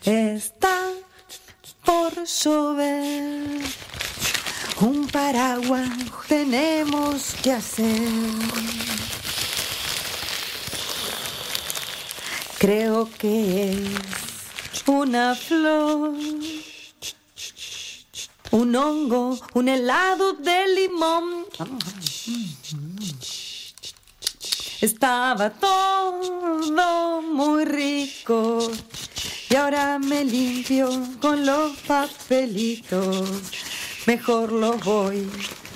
Está por llover. Un paraguas tenemos que hacer. Creo que es una flor, un hongo, un helado de limón. Estaba todo muy rico y ahora me limpio con los papelitos. Mejor los voy